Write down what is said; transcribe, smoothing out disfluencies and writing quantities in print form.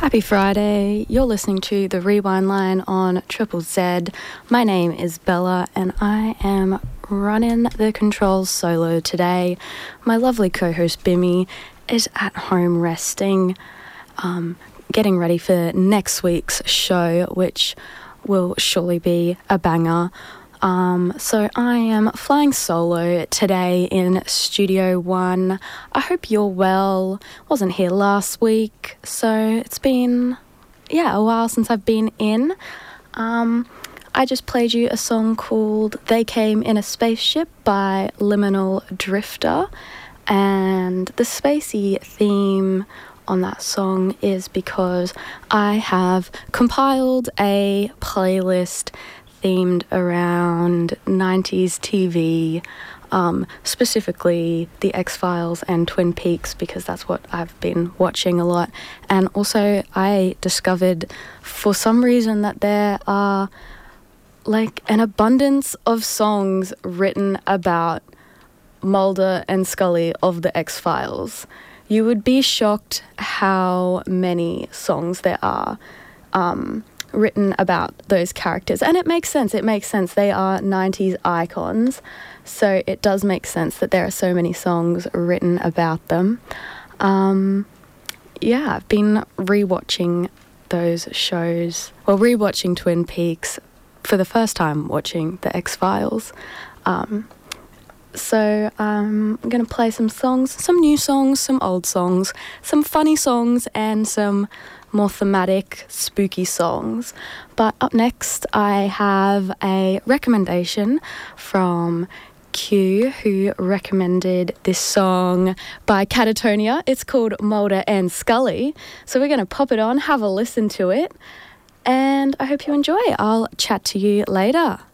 Happy Friday. You're listening to the Rewind Line on Triple Z. My name is Bella and I am running the controls solo today. My lovely co-host Bimmy is at home resting, getting ready for next week's show, which will surely be a banger. So I am flying solo today in Studio One. I hope you're well. Wasn't here last week, so it's been, a while since I've been in. I just played you a song called They Came in a Spaceship by Liminal Drifter, and the spacey theme on that song is because I have compiled a playlist themed around 90s TV, specifically The X-Files and Twin Peaks, because that's what I've been watching a lot. And also I discovered for some reason that there are like an abundance of songs written about Mulder and Scully of The X-Files. You would be shocked how many songs there are written about those characters, and it makes sense. They are 90s icons, so it does make sense that there are so many songs written about them. I've been rewatching those shows, rewatching Twin Peaks for the first time, watching The X-Files. So I'm going to play some songs, some new songs, some old songs, some funny songs, and some more thematic, spooky songs. But up next, I have a recommendation from Q, who recommended this song by Catatonia. It's called Mulder and Scully. So we're going to pop it on, have a listen to it, and I hope you enjoy. I'll chat to you later.